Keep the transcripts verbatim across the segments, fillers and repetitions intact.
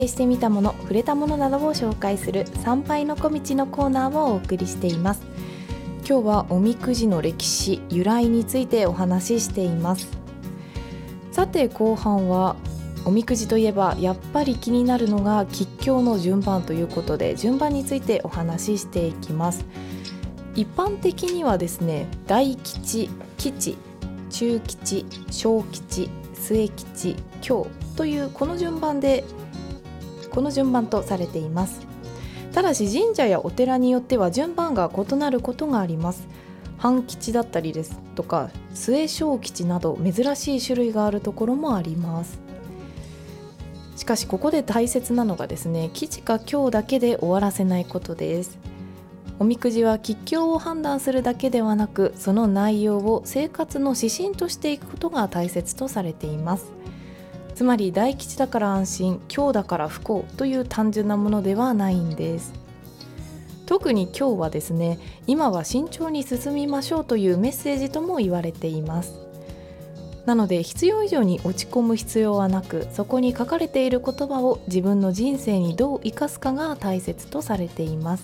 してみたもの、触れたものなどを紹介する参拝の小道のコーナーをお送りしています。今日はおみくじの歴史、由来についてお話ししています。さて後半はおみくじといえばやっぱり気になるのが吉凶の順番ということで、順番についてお話ししていきます。一般的にはですね、大吉、吉、中吉、小吉、末吉、凶というこの順番でこの順番とされています。ただし神社やお寺によっては順番が異なることがあります。半吉だったりですとか末小吉など珍しい種類があるところもあります。しかしここで大切なのがですね、吉か凶だけで終わらせないことです。おみくじは吉凶を判断するだけではなく、その内容を生活の指針としていくことが大切とされています。つまり大吉だから安心、凶だから不幸という単純なものではないんです。特に凶はですね、今は慎重に進みましょうというメッセージとも言われています。なので必要以上に落ち込む必要はなく、そこに書かれている言葉を自分の人生にどう生かすかが大切とされています。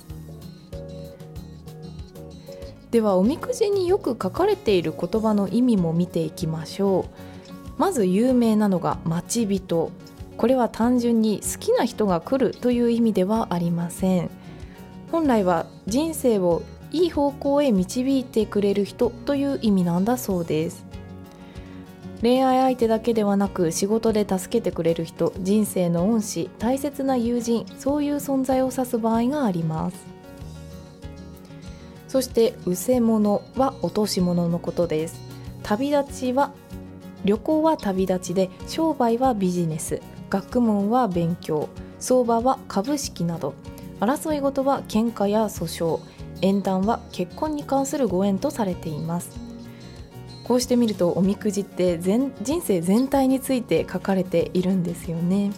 ではおみくじによく書かれている言葉の意味も見ていきましょう。まず有名なのが待ち人。これは単純に好きな人が来るという意味ではありません。本来は人生をいい方向へ導いてくれる人という意味なんだそうです。恋愛相手だけではなく、仕事で助けてくれる人、人生の恩師、大切な友人、そういう存在を指す場合があります。そしてうせ者は落とし物のことです。旅立ちは旅行は旅立ちで、商売はビジネス、学問は勉強、相場は株式など、争い事は喧嘩や訴訟、縁談は結婚に関するご縁とされています。こうして見るとおみくじって全人生全体について書かれているんですよね。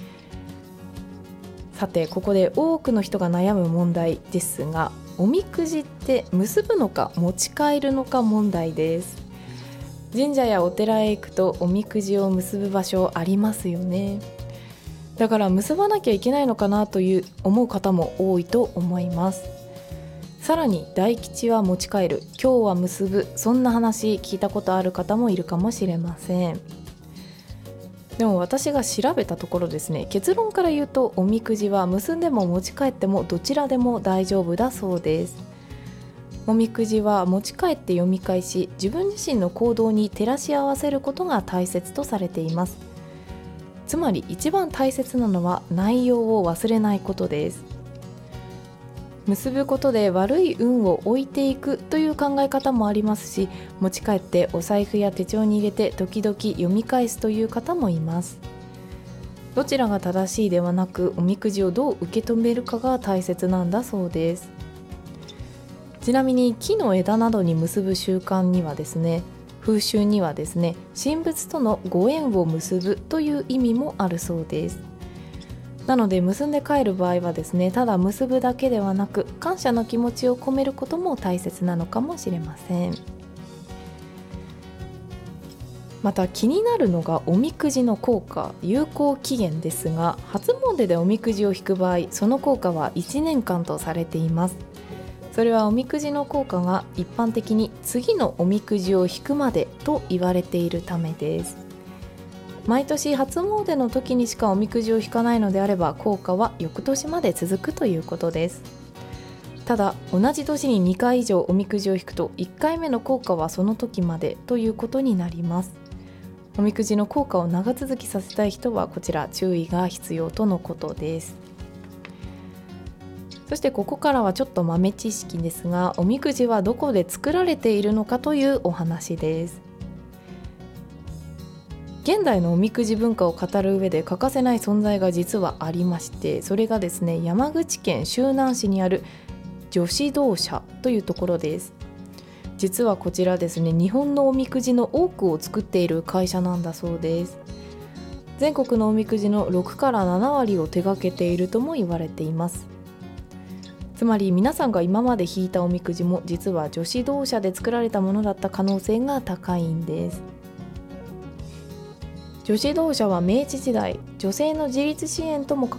さてここで多くの人が悩む問題ですが、おみくじって結ぶのか持ち帰るのか問題です。神社やお寺へ行くとおみくじを結ぶ場所ありますよね。だから結ばなきゃいけないのかなという思う方も多いと思います。さらに大吉は持ち帰る、凶は結ぶ、そんな話聞いたことある方もいるかもしれません。でも私が調べたところですね、結論から言うとおみくじは結んでも持ち帰ってもどちらでも大丈夫だそうです。おみくじは持ち帰って読み返し、自分自身の行動に照らし合わせることが大切とされています。つまり一番大切なのは内容を忘れないことです。結ぶことで悪い運を置いていくという考え方もありますし、持ち帰ってお財布や手帳に入れて時々読み返すという方もいます。どちらが正しいではなく、おみくじをどう受け止めるかが大切なんだそうです。ちなみに木の枝などに結ぶ習慣にはですね、風習にはですね、神仏とのご縁を結ぶという意味もあるそうです。なので結んで帰る場合はですね、ただ結ぶだけではなく、感謝の気持ちを込めることも大切なのかもしれません。また気になるのがおみくじの効果、有効期限ですが、初詣でおみくじを引く場合、その効果はいちねんかんとされています。それはおみくじの効果が一般的に次のおみくじを引くまでと言われているためです。毎年初詣の時にしかおみくじを引かないのであれば、効果は翌年まで続くということです。ただ同じ年ににかい以上おみくじを引くと、いっかいめの効果はその時までということになります。おみくじの効果を長続きさせたい人はこちら注意が必要とのことです。そしてここからはちょっと豆知識ですが、おみくじはどこで作られているのかというお話です。現代のおみくじ文化を語る上で欠かせない存在が実はありまして、それがですね、山口県周南市にある女子同社というところです。実はこちらですね、日本のおみくじの多くを作っている会社なんだそうです。全国のおみくじのろくからななわりを手掛けているとも言われています。つまり皆さんが今まで引いたおみくじも実は女子同社で作られたものだった可能性が高いんです。 女子同社は明治時代、女性の自立支援とも